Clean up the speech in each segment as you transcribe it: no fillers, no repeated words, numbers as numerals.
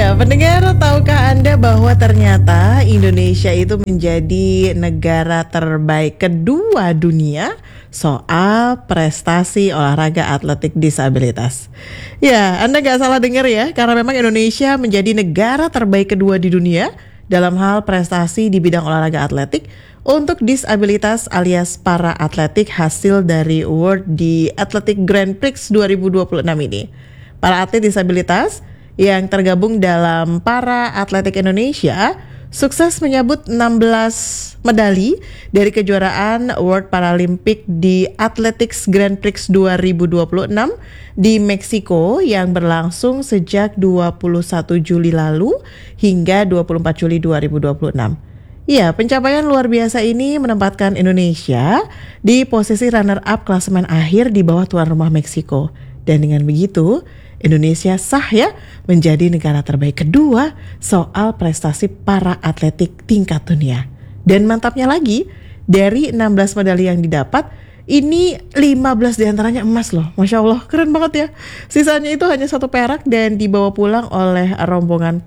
Ya, pendengar, tahukah Anda bahwa ternyata Indonesia itu menjadi negara terbaik kedua dunia soal prestasi olahraga atletik disabilitas? Ya, Anda gak salah dengar ya, karena memang Indonesia menjadi negara terbaik kedua di dunia dalam hal prestasi di bidang olahraga atletik untuk disabilitas alias para atletik hasil dari award di Athletic Grand Prix 2026 ini. Para atlet disabilitas yang tergabung dalam Para Atletik Indonesia sukses menyabut 16 medali dari kejuaraan World Paralympic di Athletics Grand Prix 2026 di Meksiko yang berlangsung sejak 21 Juli lalu hingga 24 Juli 2026. Ya, pencapaian luar biasa ini menempatkan Indonesia di posisi runner-up klasemen akhir di bawah tuan rumah Meksiko. Dan dengan begitu, Indonesia sah ya menjadi negara terbaik kedua soal prestasi para atletik tingkat dunia. Dan mantapnya lagi, dari 16 medali yang didapat, ini 15 diantaranya emas loh. Masya Allah, keren banget ya. Sisanya itu hanya 1 perak dan dibawa pulang oleh rombongan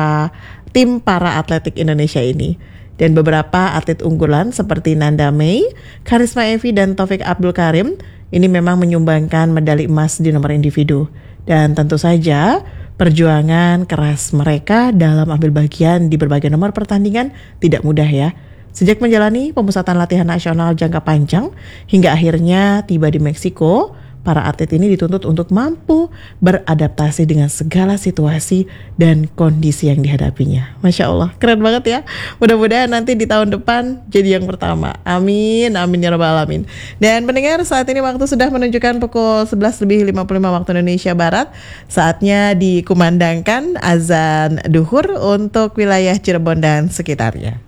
tim para atletik Indonesia ini. Dan beberapa atlet unggulan seperti Nanda May, Karisma Evi, dan Taufik Abdul Karim ini memang menyumbangkan medali emas di nomor individu. Dan tentu saja perjuangan keras mereka dalam ambil bagian di berbagai nomor pertandingan tidak mudah ya. Sejak menjalani pemusatan latihan nasional jangka panjang hingga akhirnya tiba di Meksiko, para atlet ini dituntut untuk mampu beradaptasi dengan segala situasi dan kondisi yang dihadapinya. Masya Allah, keren banget ya. Mudah-mudahan nanti di tahun depan jadi yang pertama. Amin, amin ya rabbal alamin. Dan pendengar, saat ini waktu sudah menunjukkan pukul 11.55 waktu Indonesia Barat. Saatnya dikumandangkan azan duhur untuk wilayah Cirebon dan sekitarnya.